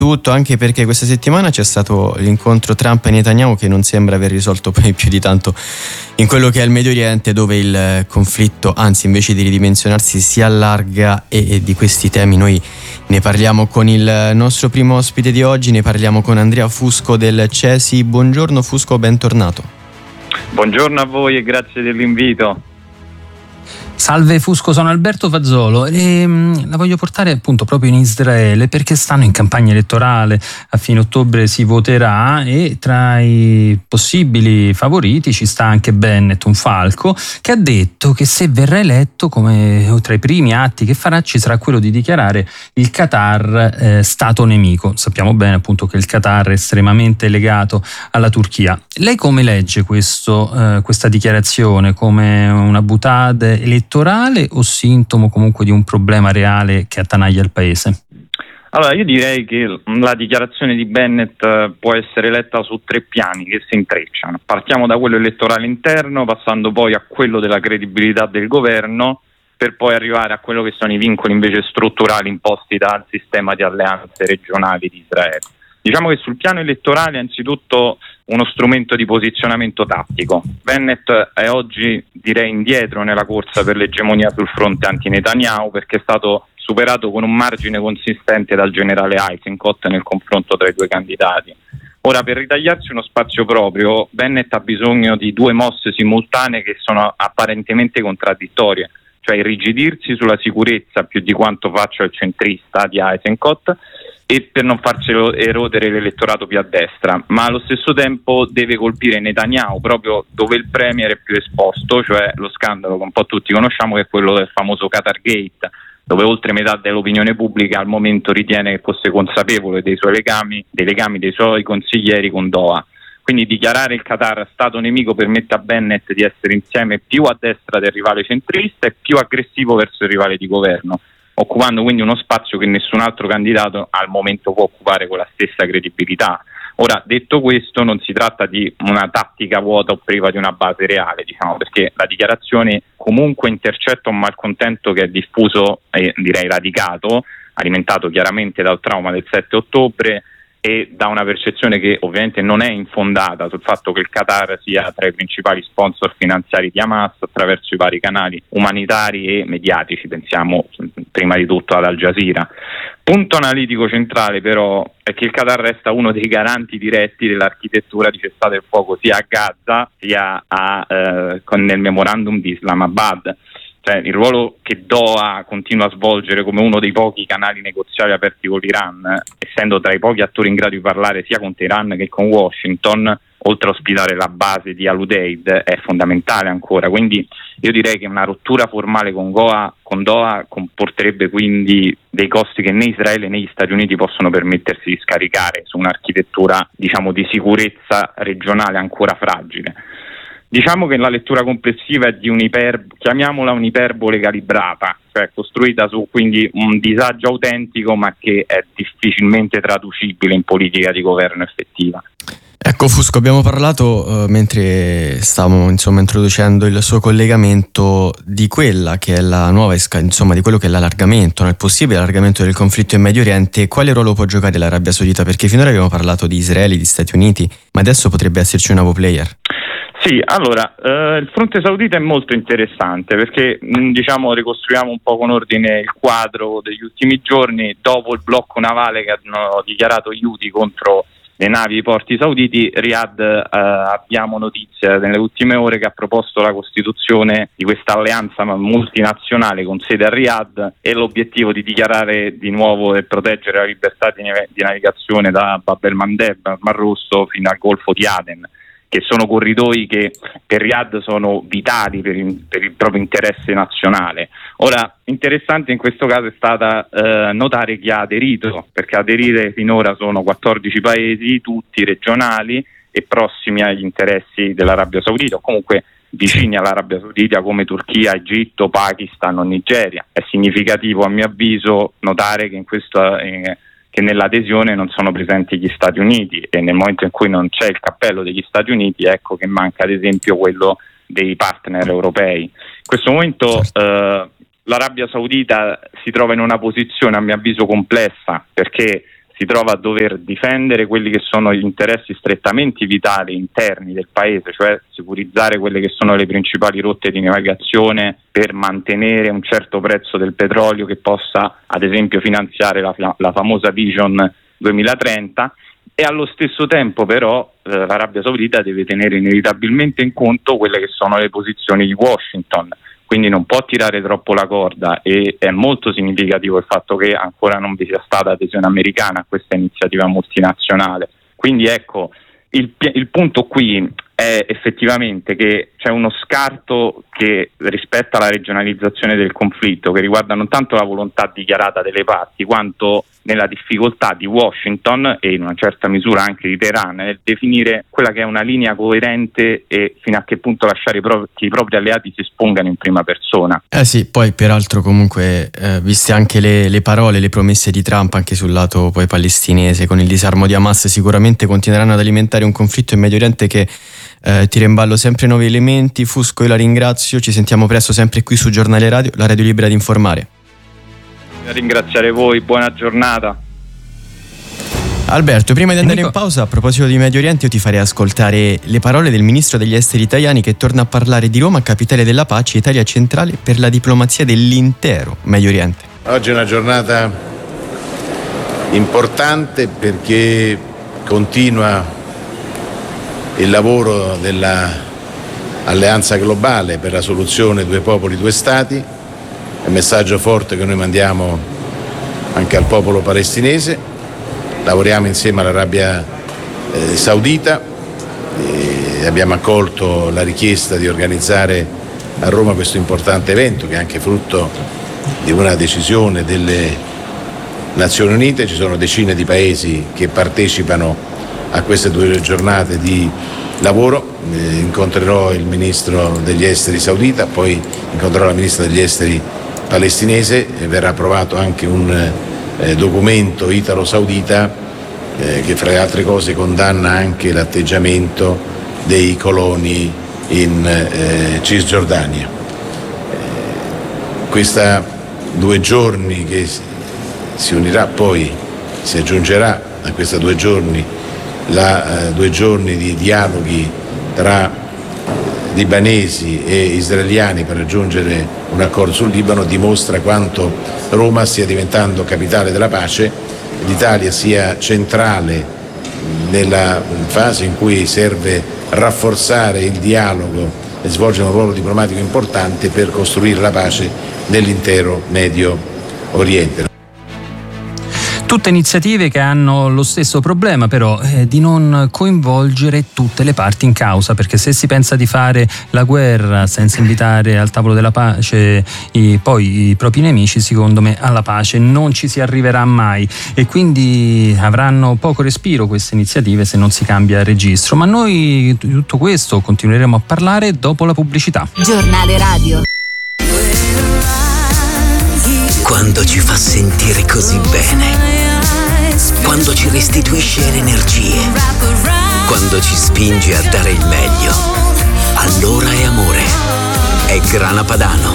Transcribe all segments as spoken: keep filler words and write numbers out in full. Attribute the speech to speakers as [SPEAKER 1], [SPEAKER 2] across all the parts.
[SPEAKER 1] Tutto, anche perché questa settimana c'è stato l'incontro Trump e Netanyahu che non sembra aver risolto poi più di tanto in quello che è il Medio Oriente, dove il conflitto, anzi invece di ridimensionarsi, si allarga, e, e di questi temi noi ne parliamo con il nostro primo ospite di oggi, ne parliamo con Andrea Fusco del C E S I. Buongiorno Fusco, bentornato.
[SPEAKER 2] Buongiorno a voi e grazie dell'invito.
[SPEAKER 3] Salve Fusco, sono Alberto Fazzolo e mh, la voglio portare appunto proprio in Israele perché stanno in campagna elettorale, a fine ottobre si voterà e tra i possibili favoriti ci sta anche Bennett, un falco, che ha detto che se verrà eletto, come tra i primi atti che farà ci sarà quello di dichiarare il Qatar eh, stato nemico. Sappiamo bene appunto che il Qatar è estremamente legato alla Turchia. Lei come legge questo, eh, questa dichiarazione? Come una boutade elettorale o sintomo comunque di un problema reale che attanaglia il paese?
[SPEAKER 2] Allora, io direi che la dichiarazione di Bennett può essere letta su tre piani che si intrecciano. Partiamo da quello elettorale interno, passando poi a quello della credibilità del governo, per poi arrivare a quello che sono i vincoli invece strutturali imposti dal sistema di alleanze regionali di Israele. Diciamo che sul piano elettorale è anzitutto uno strumento di posizionamento tattico. Bennett è oggi, direi, indietro nella corsa per l'egemonia sul fronte anti-Netanyahu, perché è stato superato con un margine consistente dal generale Eisenkot nel confronto tra i due candidati. Ora, per ritagliarsi uno spazio proprio, Bennett ha bisogno di due mosse simultanee che sono apparentemente contraddittorie, cioè irrigidirsi sulla sicurezza più di quanto faccia il centrista di Eisenkot, e per non farci erodere l'elettorato più a destra, ma allo stesso tempo deve colpire Netanyahu proprio dove il premier è più esposto, cioè lo scandalo che un po' tutti conosciamo, che è quello del famoso Qatar Gate, dove oltre metà dell'opinione pubblica al momento ritiene che fosse consapevole dei suoi legami, dei legami dei suoi consiglieri con Doha. Quindi dichiarare il Qatar stato nemico permette a Bennett di essere insieme più a destra del rivale centrista e più aggressivo verso il rivale di governo, occupando quindi uno spazio che nessun altro candidato al momento può occupare con la stessa credibilità. Ora, detto questo, non si tratta di una tattica vuota o priva di una base reale, diciamo, perché la dichiarazione comunque intercetta un malcontento che è diffuso e direi radicato, alimentato chiaramente dal trauma del sette ottobre e da una percezione che ovviamente non è infondata sul fatto che il Qatar sia tra i principali sponsor finanziari di Hamas attraverso i vari canali umanitari e mediatici, pensiamo prima di tutto ad Al Jazeera. Punto analitico centrale però è che il Qatar resta uno dei garanti diretti dell'architettura di cessate il fuoco sia a Gaza sia a, eh, con, nel memorandum di Islamabad. Cioè, il ruolo che Doha continua a svolgere come uno dei pochi canali negoziali aperti con l'Iran, essendo tra i pochi attori in grado di parlare sia con Teheran che con Washington, oltre a ospitare la base di Al-Udeid, è fondamentale ancora. Quindi io direi che una rottura formale con Doha, con Doha comporterebbe quindi dei costi che né Israele né gli Stati Uniti possono permettersi di scaricare su un'architettura, diciamo, di sicurezza regionale ancora fragile. Diciamo che la lettura complessiva è di un'iper, chiamiamola un'iperbole calibrata, cioè costruita su quindi un disagio autentico ma che è difficilmente traducibile in politica di governo effettiva.
[SPEAKER 1] Ecco Fusco, abbiamo parlato eh, mentre stavamo insomma introducendo il suo collegamento di quella che è la nuova insomma di quello che è l'allargamento, il possibile allargamento del conflitto in Medio Oriente. Quale ruolo può giocare l'Arabia Saudita? Perché finora abbiamo parlato di Israele, di Stati Uniti, ma adesso potrebbe esserci un nuovo player.
[SPEAKER 2] Sì, allora, eh, il fronte saudita è molto interessante perché mh, diciamo ricostruiamo un po' con ordine il quadro degli ultimi giorni. Dopo il blocco navale che hanno dichiarato gli Houthi contro le navi e i porti sauditi, Riyadh, eh, abbiamo notizia nelle ultime ore che ha proposto la costituzione di questa alleanza multinazionale con sede a Riyadh e l'obiettivo di dichiarare di nuovo e proteggere la libertà di, di navigazione da Bab el-Mandeb, al Mar Rosso, fino al Golfo di Aden, che sono corridoi che per Riyadh sono vitali per il, per il proprio interesse nazionale. Ora, interessante in questo caso è stata eh, notare chi ha aderito, perché aderire finora sono quattordici paesi, tutti regionali e prossimi agli interessi dell'Arabia Saudita, o comunque vicini all'Arabia Saudita come Turchia, Egitto, Pakistan o Nigeria. È significativo a mio avviso notare che in questo eh, che nell'adesione non sono presenti gli Stati Uniti e nel momento in cui non c'è il cappello degli Stati Uniti ecco che manca ad esempio quello dei partner europei. In questo momento eh, l'Arabia Saudita si trova in una posizione a mio avviso complessa perché si trova a dover difendere quelli che sono gli interessi strettamente vitali interni del paese, cioè sicurizzare quelle che sono le principali rotte di navigazione per mantenere un certo prezzo del petrolio che possa ad esempio finanziare la, la famosa Vision duemilatrenta, e allo stesso tempo però eh, l'Arabia Saudita deve tenere inevitabilmente in conto quelle che sono le posizioni di Washington, quindi non può tirare troppo la corda, e è molto significativo il fatto che ancora non vi sia stata adesione americana a questa iniziativa multinazionale. Quindi ecco, il, il punto qui è effettivamente che c'è uno scarto che rispetto alla regionalizzazione del conflitto, che riguarda non tanto la volontà dichiarata delle parti quanto nella difficoltà di Washington e in una certa misura anche di Teheran nel definire quella che è una linea coerente e fino a che punto lasciare i propri, che i propri alleati si espongano in prima persona.
[SPEAKER 1] Eh sì, poi peraltro comunque eh, viste anche le, le parole, le promesse di Trump anche sul lato poi palestinese con il disarmo di Hamas, sicuramente continueranno ad alimentare un conflitto in Medio Oriente che eh, tira in ballo sempre nuovi elementi. Fusco, io la ringrazio, ci sentiamo presto sempre qui su Giornale Radio, la radio libera di informare.
[SPEAKER 2] Ringraziare voi, buona giornata.
[SPEAKER 1] Alberto, prima di andare in pausa, a proposito di Medio Oriente, io ti farei ascoltare le parole del ministro degli esteri italiani che torna a parlare di Roma, capitale della pace, Italia centrale per la diplomazia dell'intero Medio Oriente.
[SPEAKER 4] Oggi è una giornata importante perché continua il lavoro dell'Alleanza Globale per la soluzione due popoli, due stati. È un messaggio forte che noi mandiamo anche al popolo palestinese. Lavoriamo insieme all'Arabia eh, Saudita e abbiamo accolto la richiesta di organizzare a Roma questo importante evento che è anche frutto di una decisione delle Nazioni Unite. Ci sono decine di paesi che partecipano a queste due giornate di lavoro. Eh, incontrerò il ministro degli esteri saudita, poi incontrerò la ministra degli esteri palestinese e verrà approvato anche un eh, documento italo-saudita eh, che fra le altre cose condanna anche l'atteggiamento dei coloni in eh, Cisgiordania. Eh, questa due giorni che si unirà, poi si aggiungerà a questi due giorni la eh, due giorni di dialoghi tra libanesi e israeliani per raggiungere un accordo sul Libano, dimostra quanto Roma stia diventando capitale della pace, l'Italia sia centrale nella fase in cui serve rafforzare il dialogo e svolgere un ruolo diplomatico importante per costruire la pace nell'intero Medio Oriente.
[SPEAKER 3] Tutte iniziative che hanno lo stesso problema però eh, di non coinvolgere tutte le parti in causa, perché se si pensa di fare la guerra senza invitare al tavolo della pace i, poi i propri nemici, secondo me alla pace non ci si arriverà mai, e quindi avranno poco respiro queste iniziative se non si cambia registro. Ma noi di tutto questo continueremo a parlare dopo la pubblicità.
[SPEAKER 5] Giornale Radio.
[SPEAKER 6] Quando ci fa sentire così bene, quando ci restituisce le energie, quando ci spinge a dare il meglio, allora è amore. È Grana Padano.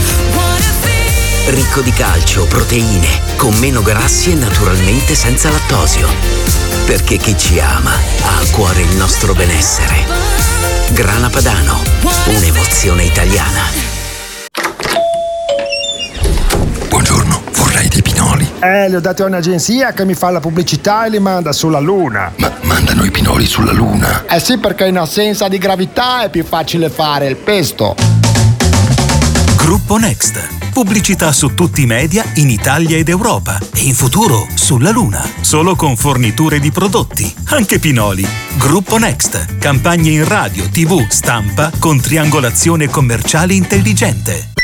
[SPEAKER 6] Ricco di calcio, proteine, con meno grassi e naturalmente senza lattosio. Perché chi ci ama ha a cuore il nostro benessere. Grana Padano, un'emozione italiana.
[SPEAKER 7] Buongiorno, vorrei dei pinoli.
[SPEAKER 8] Eh, li ho dati a un'agenzia che mi fa la pubblicità e li manda sulla Luna.
[SPEAKER 7] Ma mandano i pinoli sulla Luna?
[SPEAKER 8] Eh sì, perché in assenza di gravità è più facile fare il pesto.
[SPEAKER 9] Gruppo Next. Pubblicità su tutti i media in Italia ed Europa e in futuro sulla Luna. Solo con forniture di prodotti, anche pinoli. Gruppo Next. Campagne in radio, tivù, stampa con triangolazione commerciale intelligente.